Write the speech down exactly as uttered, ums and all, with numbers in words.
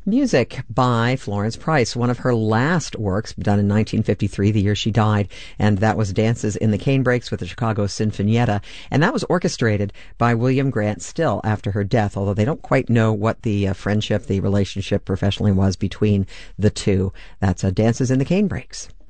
Music by Florence Price, one of her last works, done in nineteen fifty-three, the year she died, and that was Dances in the Canebrakes with the Chicago Sinfonietta, and that was orchestrated by William Grant Still after her death, although they don't quite know what the uh, friendship, the relationship professionally was between the two. That's uh, Dances in the Canebrakes.